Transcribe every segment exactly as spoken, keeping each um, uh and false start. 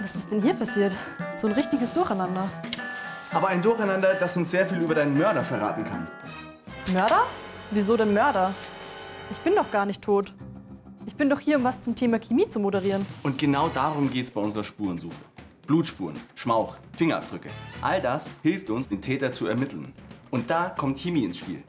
Was ist denn hier passiert? So ein richtiges Durcheinander. Aber ein Durcheinander, das uns sehr viel über deinen Mörder verraten kann. Mörder? Wieso denn Mörder? Ich bin doch gar nicht tot. Ich bin doch hier, um was zum Thema Chemie zu moderieren. Und genau darum geht's bei unserer Spurensuche. Blutspuren, Schmauch, Fingerabdrücke. All das hilft uns, den Täter zu ermitteln. Und da kommt Chemie ins Spiel.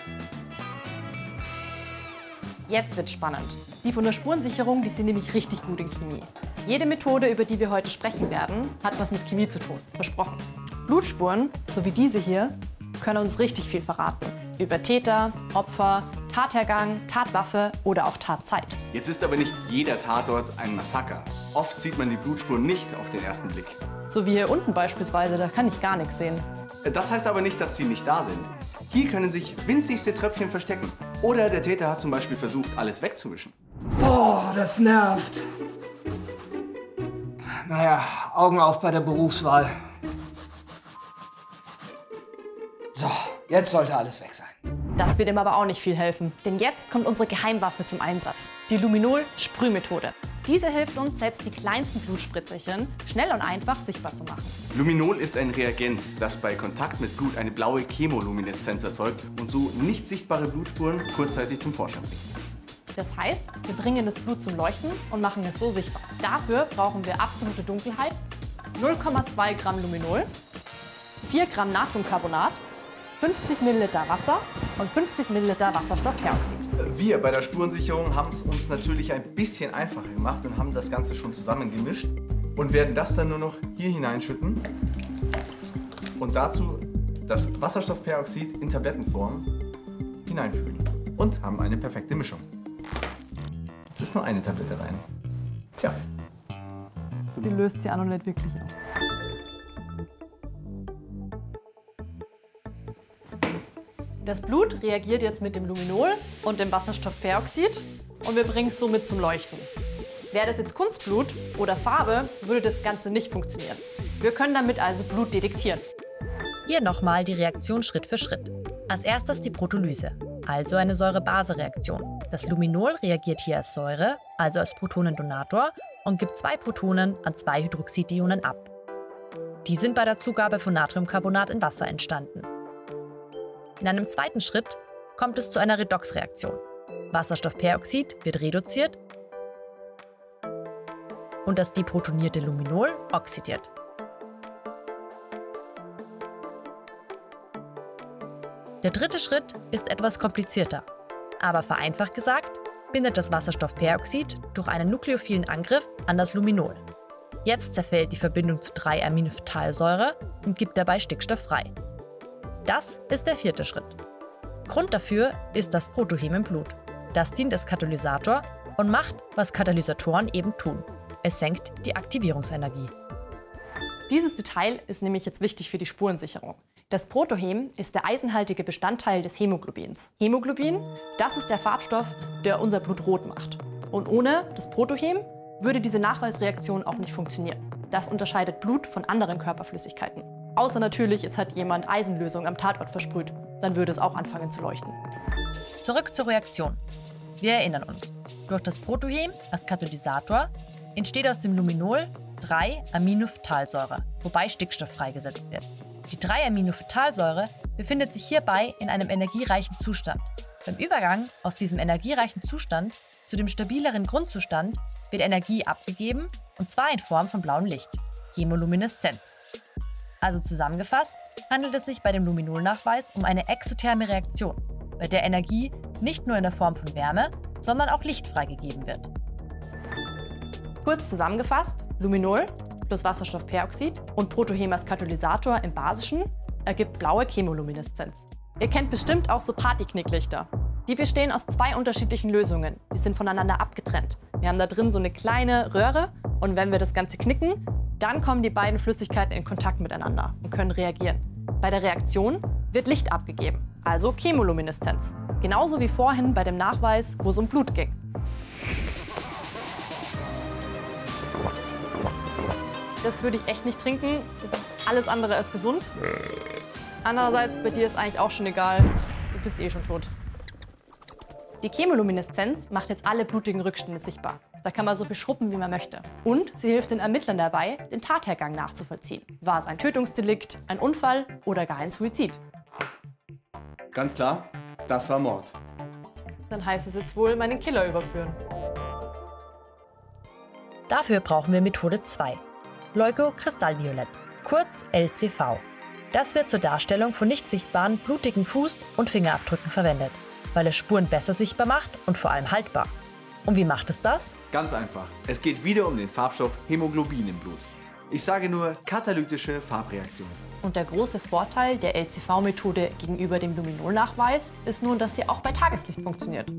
Jetzt wird's spannend. Die von der Spurensicherung, die sind nämlich richtig gut in Chemie. Jede Methode, über die wir heute sprechen werden, hat was mit Chemie zu tun. Versprochen. Blutspuren, so wie diese hier, können uns richtig viel verraten. Über Täter, Opfer, Tathergang, Tatwaffe oder auch Tatzeit. Jetzt ist aber nicht jeder Tatort ein Massaker. Oft sieht man die Blutspuren nicht auf den ersten Blick. So wie hier unten beispielsweise, da kann ich gar nichts sehen. Das heißt aber nicht, dass sie nicht da sind. Hier können sich winzigste Tröpfchen verstecken. Oder der Täter hat zum Beispiel versucht, alles wegzuwischen. Boah, das nervt. Naja, Augen auf bei der Berufswahl. So, jetzt sollte alles weg sein. Das wird ihm aber auch nicht viel helfen. Denn jetzt kommt unsere Geheimwaffe zum Einsatz. Die Luminol-Sprühmethode. Diese hilft uns, selbst die kleinsten Blutspritzelchen schnell und einfach sichtbar zu machen. Luminol ist ein Reagenz, das bei Kontakt mit Blut eine blaue Chemolumineszenz erzeugt und so nicht sichtbare Blutspuren kurzzeitig zum Vorschein bringt. Das heißt, wir bringen das Blut zum Leuchten und machen es so sichtbar. Dafür brauchen wir absolute Dunkelheit, null Komma zwei Gramm Luminol, vier Gramm Natriumcarbonat, fünfzig Milliliter Wasser und fünfzig Milliliter Wasserstoffperoxid. Wir bei der Spurensicherung haben es uns natürlich ein bisschen einfacher gemacht und haben das Ganze schon zusammengemischt und werden das dann nur noch hier hineinschütten und dazu das Wasserstoffperoxid in Tablettenform hineinfüllen und haben eine perfekte Mischung. Jetzt ist nur eine Tablette rein. Tja. Die löst sie auch noch nicht wirklich auf. Das Blut reagiert jetzt mit dem Luminol und dem Wasserstoffperoxid und wir bringen es somit zum Leuchten. Wäre das jetzt Kunstblut oder Farbe, würde das Ganze nicht funktionieren. Wir können damit also Blut detektieren. Hier nochmal die Reaktion Schritt für Schritt. Als erstes die Protolyse, also eine Säure-Base-Reaktion. Das Luminol reagiert hier als Säure, also als Protonendonator, und gibt zwei Protonen an zwei Hydroxidionen ab. Die sind bei der Zugabe von Natriumcarbonat in Wasser entstanden. In einem zweiten Schritt kommt es zu einer Redoxreaktion. Wasserstoffperoxid wird reduziert und das deprotonierte Luminol oxidiert. Der dritte Schritt ist etwas komplizierter, aber vereinfacht gesagt bindet das Wasserstoffperoxid durch einen nukleophilen Angriff an das Luminol. Jetzt zerfällt die Verbindung zu drei Aminophthalsäure und gibt dabei Stickstoff frei. Das ist der vierte Schritt. Grund dafür ist das Protohem im Blut. Das dient als Katalysator und macht, was Katalysatoren eben tun. Es senkt die Aktivierungsenergie. Dieses Detail ist nämlich jetzt wichtig für die Spurensicherung. Das Protohem ist der eisenhaltige Bestandteil des Hämoglobins. Hämoglobin, das ist der Farbstoff, der unser Blut rot macht. Und ohne das Protohem würde diese Nachweisreaktion auch nicht funktionieren. Das unterscheidet Blut von anderen Körperflüssigkeiten. Außer natürlich, es hat jemand Eisenlösung am Tatort versprüht. Dann würde es auch anfangen zu leuchten. Zurück zur Reaktion. Wir erinnern uns. Durch das Protohem als Katalysator entsteht aus dem Luminol drei Aminophthalsäure, wobei Stickstoff freigesetzt wird. Die drei Aminophthalsäure befindet sich hierbei in einem energiereichen Zustand. Beim Übergang aus diesem energiereichen Zustand zu dem stabileren Grundzustand wird Energie abgegeben, und zwar in Form von blauem Licht, Chemolumineszenz. Also zusammengefasst handelt es sich bei dem Luminolnachweis um eine exotherme Reaktion, bei der Energie nicht nur in der Form von Wärme, sondern auch Licht freigegeben wird. Kurz zusammengefasst, Luminol plus Wasserstoffperoxid und Protohem als Katalysator im Basischen ergibt blaue Chemolumineszenz. Ihr kennt bestimmt auch so Partyknicklichter. Die bestehen aus zwei unterschiedlichen Lösungen. Die sind voneinander abgetrennt. Wir haben da drin so eine kleine Röhre und wenn wir das Ganze knicken, dann kommen die beiden Flüssigkeiten in Kontakt miteinander und können reagieren. Bei der Reaktion wird Licht abgegeben, also Chemolumineszenz. Genauso wie vorhin bei dem Nachweis, wo es um Blut ging. Das würde ich echt nicht trinken. Das ist alles andere als gesund. Andererseits, bei dir ist eigentlich auch schon egal. Du bist eh schon tot. Die Chemolumineszenz macht jetzt alle blutigen Rückstände sichtbar. Da kann man so viel schruppen, wie man möchte. Und sie hilft den Ermittlern dabei, den Tathergang nachzuvollziehen. War es ein Tötungsdelikt, ein Unfall oder gar ein Suizid? Ganz klar, das war Mord. Dann heißt es jetzt wohl, meinen Killer überführen. Dafür brauchen wir Methode zwei. Leukokristallviolett, kurz L C V. Das wird zur Darstellung von nicht sichtbaren, blutigen Fuß- und Fingerabdrücken verwendet, weil es Spuren besser sichtbar macht und vor allem haltbar. Und wie macht es das? Ganz einfach. Es geht wieder um den Farbstoff Hämoglobin im Blut. Ich sage nur katalytische Farbreaktion. Und der große Vorteil der L C V-Methode gegenüber dem Luminol-Nachweis ist nun, dass sie auch bei Tageslicht funktioniert.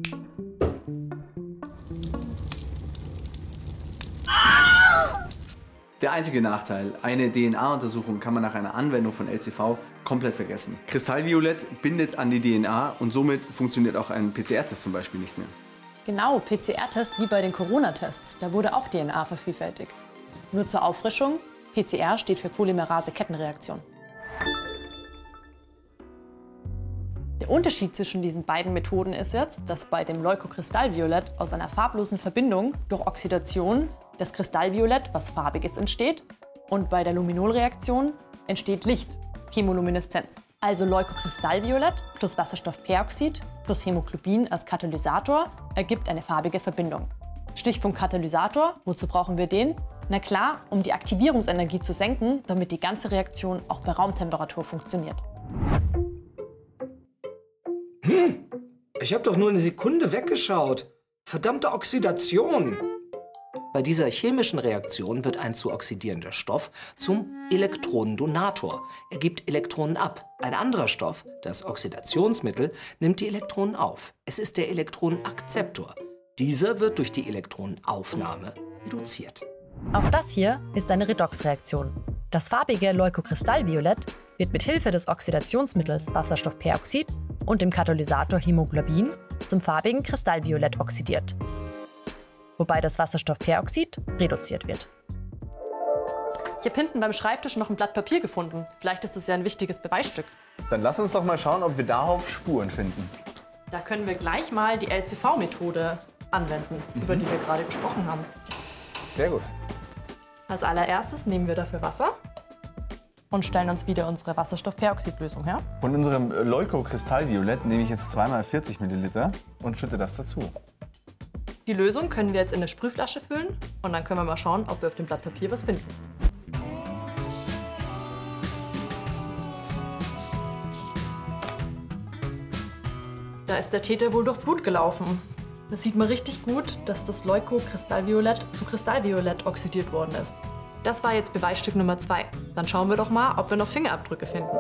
Der einzige Nachteil, eine D N A-Untersuchung kann man nach einer Anwendung von L C V komplett vergessen. Kristallviolett bindet an die D N A und somit funktioniert auch ein P C R-Test zum Beispiel nicht mehr. Genau, P C R-Test wie bei den Corona-Tests, da wurde auch D N A vervielfältigt. Nur zur Auffrischung, P C R steht für Polymerase-Kettenreaktion. Der Unterschied zwischen diesen beiden Methoden ist jetzt, dass bei dem Leukokristallviolett aus einer farblosen Verbindung durch Oxidation das Kristallviolett, was farbiges, entsteht, und bei der Luminolreaktion entsteht Licht, Chemolumineszenz. Also Leukokristallviolett plus Wasserstoffperoxid plus Hämoglobin als Katalysator ergibt eine farbige Verbindung. Stichpunkt Katalysator, wozu brauchen wir den? Na klar, um die Aktivierungsenergie zu senken, damit die ganze Reaktion auch bei Raumtemperatur funktioniert. Hm, ich habe doch nur eine Sekunde weggeschaut. Verdammte Oxidation! Bei dieser chemischen Reaktion wird ein zu oxidierender Stoff zum Elektronendonator. Er gibt Elektronen ab. Ein anderer Stoff, das Oxidationsmittel, nimmt die Elektronen auf. Es ist der Elektronenakzeptor. Dieser wird durch die Elektronenaufnahme reduziert. Auch das hier ist eine Redoxreaktion. Das farbige Leukokristallviolett wird mit Hilfe des Oxidationsmittels Wasserstoffperoxid und dem Katalysator Hämoglobin zum farbigen Kristallviolett oxidiert, wobei das Wasserstoffperoxid reduziert wird. Ich habe hinten beim Schreibtisch noch ein Blatt Papier gefunden. Vielleicht ist das ja ein wichtiges Beweisstück. Dann lass uns doch mal schauen, ob wir darauf Spuren finden. Da können wir gleich mal die L C V-Methode anwenden, mhm. über die wir gerade gesprochen haben. Sehr gut. Als allererstes nehmen wir dafür Wasser und stellen uns wieder unsere Wasserstoffperoxidlösung her. Von unserem Leukokristallviolett nehme ich jetzt zweimal vierzig Milliliter und schütte das dazu. Die Lösung können wir jetzt in eine Sprühflasche füllen und dann können wir mal schauen, ob wir auf dem Blatt Papier was finden. Da ist der Täter wohl durch Blut gelaufen. Das sieht man richtig gut, dass das Leukokristallviolett zu Kristallviolett oxidiert worden ist. Das war jetzt Beweisstück Nummer zwei. Dann schauen wir doch mal, ob wir noch Fingerabdrücke finden.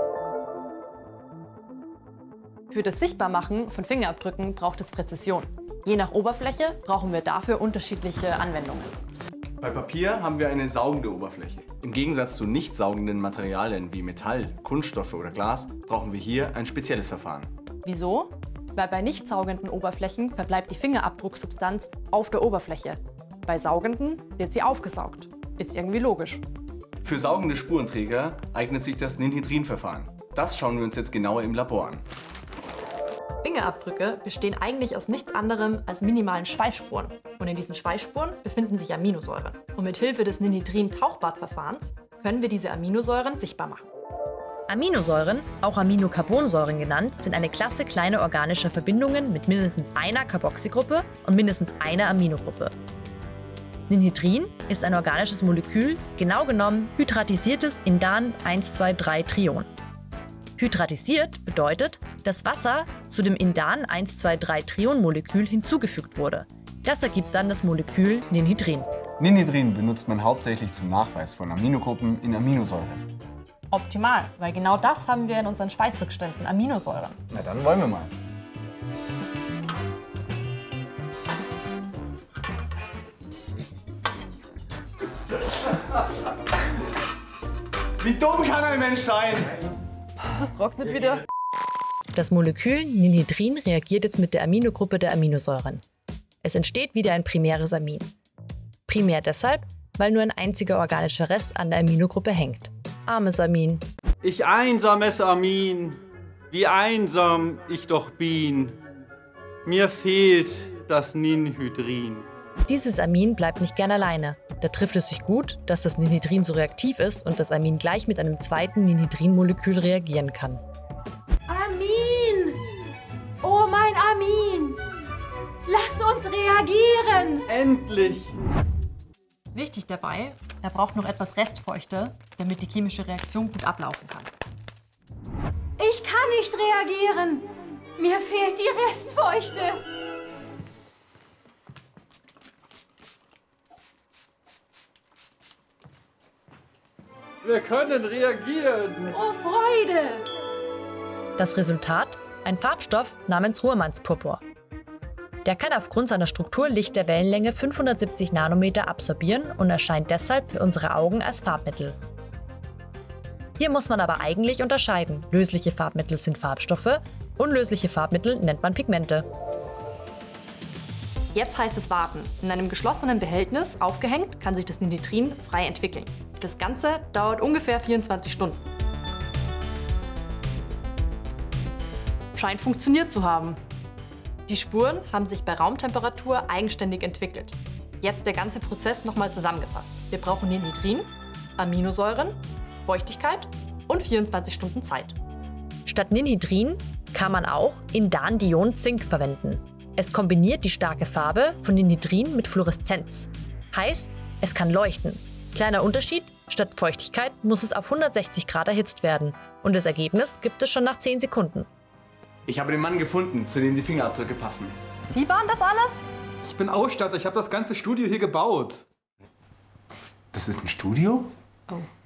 Für das Sichtbarmachen von Fingerabdrücken braucht es Präzision. Je nach Oberfläche brauchen wir dafür unterschiedliche Anwendungen. Bei Papier haben wir eine saugende Oberfläche. Im Gegensatz zu nicht saugenden Materialien wie Metall, Kunststoffe oder Glas brauchen wir hier ein spezielles Verfahren. Wieso? Weil bei nicht saugenden Oberflächen verbleibt die Fingerabdrucksubstanz auf der Oberfläche. Bei saugenden wird sie aufgesaugt. Ist irgendwie logisch. Für saugende Spurenträger eignet sich das Ninhydrin-Verfahren. Das schauen wir uns jetzt genauer im Labor an. Fingerabdrücke bestehen eigentlich aus nichts anderem als minimalen Schweißspuren. Und in diesen Schweißspuren befinden sich Aminosäuren. Und mit Hilfe des Ninhydrin-Tauchbadverfahrens können wir diese Aminosäuren sichtbar machen. Aminosäuren, auch Aminocarbonsäuren genannt, sind eine Klasse kleiner organischer Verbindungen mit mindestens einer Carboxygruppe und mindestens einer Aminogruppe. Ninhydrin ist ein organisches Molekül, genau genommen hydratisiertes Indan eins zwei drei Trion. Hydratisiert bedeutet, dass Wasser zu dem Indan eins zwei drei Trion-Molekül hinzugefügt wurde. Das ergibt dann das Molekül Ninhydrin. Ninhydrin benutzt man hauptsächlich zum Nachweis von Aminogruppen in Aminosäuren. Optimal, weil genau das haben wir in unseren Schweißrückständen, Aminosäuren. Na dann wollen wir mal. Wie dumm kann ein Mensch sein? Das trocknet wieder. Das Molekül Ninhydrin reagiert jetzt mit der Aminogruppe der Aminosäuren. Es entsteht wieder ein primäres Amin. Primär deshalb, weil nur ein einziger organischer Rest an der Aminogruppe hängt. Armes Amin. Ich einsames Amin, wie einsam ich doch bin. Mir fehlt das Ninhydrin. Dieses Amin bleibt nicht gern alleine. Da trifft es sich gut, dass das Ninhydrin so reaktiv ist und das Amin gleich mit einem zweiten Ninhydrin-Molekül reagieren kann. Amin! Oh mein Amin! Lass uns reagieren! Endlich! Wichtig dabei, er braucht noch etwas Restfeuchte, damit die chemische Reaktion gut ablaufen kann. Ich kann nicht reagieren! Mir fehlt die Restfeuchte! Wir können reagieren! Oh Freude! Das Resultat? Ein Farbstoff namens Ruhrmannspurpur. Der kann aufgrund seiner Struktur Licht der Wellenlänge fünfhundertsiebzig Nanometer absorbieren und erscheint deshalb für unsere Augen als Farbmittel. Hier muss man aber eigentlich unterscheiden. Lösliche Farbmittel sind Farbstoffe, unlösliche Farbmittel nennt man Pigmente. Jetzt heißt es warten. In einem geschlossenen Behältnis aufgehängt kann sich das Ninhydrin frei entwickeln. Das Ganze dauert ungefähr vierundzwanzig Stunden. Scheint funktioniert zu haben. Die Spuren haben sich bei Raumtemperatur eigenständig entwickelt. Jetzt der ganze Prozess nochmal zusammengefasst. Wir brauchen Ninhydrin, Aminosäuren, Feuchtigkeit und vierundzwanzig Stunden Zeit. Statt Ninhydrin kann man auch Indandion-Zink verwenden. Es kombiniert die starke Farbe von Ninhydrin mit Fluoreszenz. Heißt, es kann leuchten. Kleiner Unterschied, statt Feuchtigkeit muss es auf hundertsechzig Grad erhitzt werden. Und das Ergebnis gibt es schon nach zehn Sekunden. Ich habe den Mann gefunden, zu dem die Fingerabdrücke passen. Sie waren das alles? Ich bin Ausstatter, ich habe das ganze Studio hier gebaut. Das ist ein Studio? Oh.